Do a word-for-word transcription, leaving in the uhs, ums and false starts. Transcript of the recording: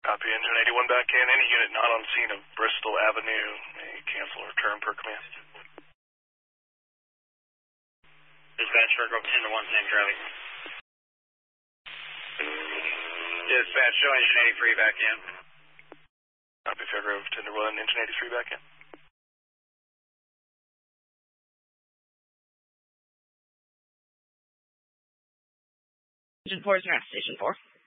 Copy, engine eighty-one back in. Any unit not on scene of Bristol Avenue may cancel or return per command. Dispatch, Fairgrove Tinder one, same traffic. Dispatch, show engine eighty-three back in. Copy, Fairgrove Tinder one, engine eighty-three back in. Engine four is around station four.